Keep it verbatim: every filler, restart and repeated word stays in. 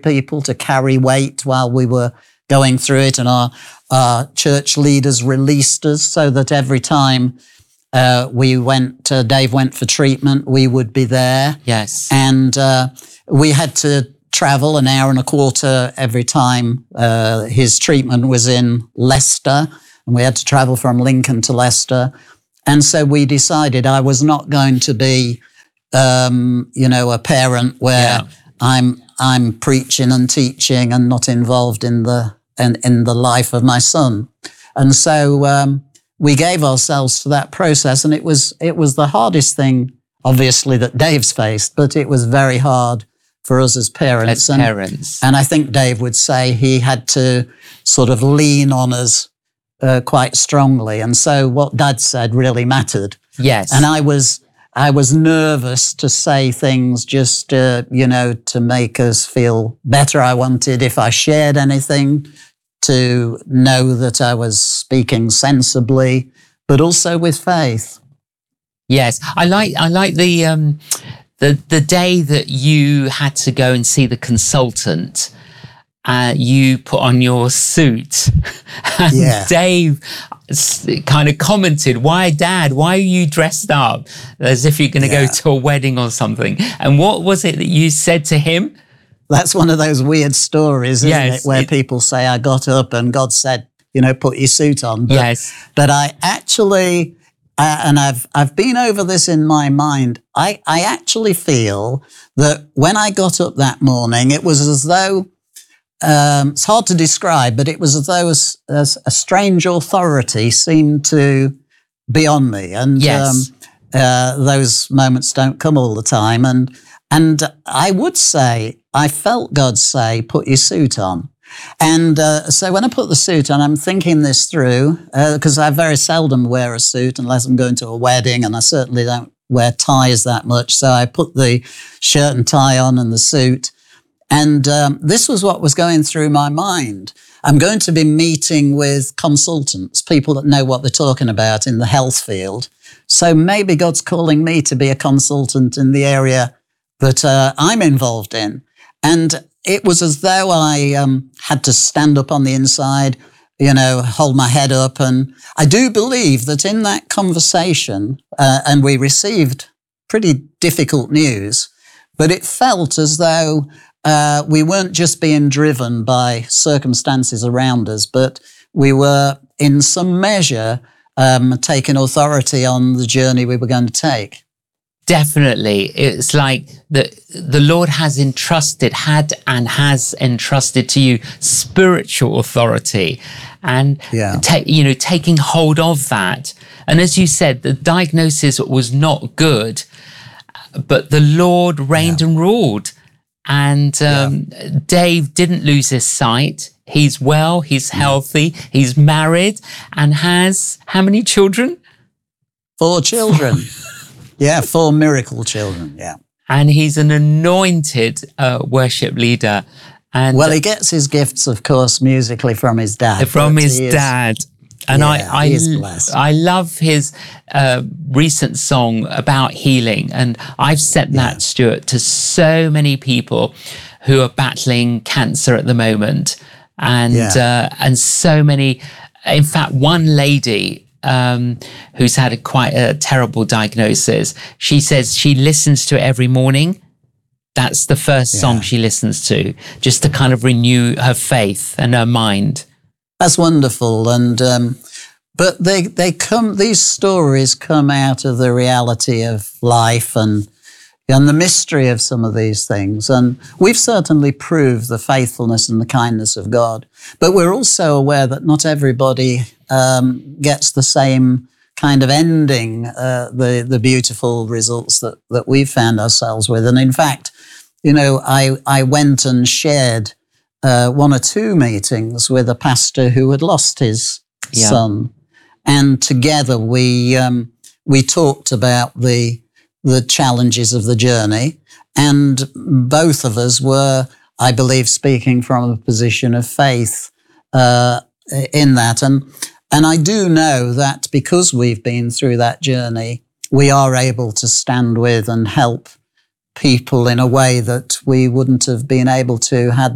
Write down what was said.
people to carry weight while we were going through it, and our, our church leaders released us so that every time uh, we went, uh, Dave went for treatment, we would be there. Yes. And uh, we had to travel an hour and a quarter every time uh, his treatment was in Leicester, and we had to travel from Lincoln to Leicester. And so we decided I was not going to be, um, you know, a parent where yeah. I'm I'm preaching and teaching and not involved in the in, in the life of my son. And so um, we gave ourselves to that process, and it was it was the hardest thing, obviously, that Dave's faced, but it was very hard for us as parents. As and, parents. And I think Dave would say he had to sort of lean on us uh, quite strongly. And so what Dad said really mattered. Yes. And I was I was nervous to say things just, uh, you know, to make us feel better. I wanted, if I shared anything, to know that I was speaking sensibly, but also with faith. Yes, I like I like the um, the the day that you had to go and see the consultant. Uh, you put on your suit, and yeah. Dave kind of commented, "Why, Dad? Why are you dressed up as if you're going to yeah. go to a wedding or something?" And what was it that you said to him? That's one of those weird stories, isn't yes, it? Where it, people say, "I got up and God said, you know, put your suit on." But, yes, but I actually, uh, and I've I've been over this in my mind. I I actually feel that when I got up that morning, it was as though. Um, it's hard to describe, but it was as though a, a, a strange authority seemed to be on me. And yes. um, uh, those moments don't come all the time. And and I would say, I felt God say, put your suit on. And uh, so when I put the suit on, I'm thinking this through, because uh, I very seldom wear a suit unless I'm going to a wedding, and I certainly don't wear ties that much. So I put the shirt and tie on and the suit. And um, this was what was going through my mind. I'm going to be meeting with consultants, people that know what they're talking about in the health field. So maybe God's calling me to be a consultant in the area that uh, I'm involved in. And it was as though I um, had to stand up on the inside, you know, hold my head up. And I do believe that in that conversation, uh, and we received pretty difficult news, but it felt as though Uh, we weren't just being driven by circumstances around us, but we were, in some measure, um, taking authority on the journey we were going to take. Definitely. It's like the, the Lord has entrusted, had and has entrusted to you spiritual authority, and yeah. ta- you know, taking hold of that. And as you said, the diagnosis was not good, but the Lord reigned yeah. and ruled. And um, yeah. Dave didn't lose his sight. He's well, he's healthy, he's married, and has how many children? Four children. yeah, four miracle children, yeah. And he's an anointed uh, worship leader. And well, he gets his gifts, of course, musically from his dad. From his dad. And yeah, I, I, I love his uh, recent song about healing. And I've sent that, yeah. Stuart, to so many people who are battling cancer at the moment. And yeah. uh, and so many, in fact, one lady um, who's had a quite a terrible diagnosis, she says she listens to it every morning. That's the first yeah. song she listens to, just to kind of renew her faith and her mind. That's wonderful, and um, but they they come. These stories come out of the reality of life and and the mystery of some of these things. And we've certainly proved the faithfulness and the kindness of God. But we're also aware that not everybody um, gets the same kind of ending, uh, the the beautiful results that that we've found ourselves with. And in fact, you know, I I went and shared. Uh, one or two meetings with a pastor who had lost his yeah. son, and together we um, we talked about the the challenges of the journey, and both of us were, I believe, speaking from a position of faith uh, in that, and and I do know that because we've been through that journey, we are able to stand with and help people in a way that we wouldn't have been able to had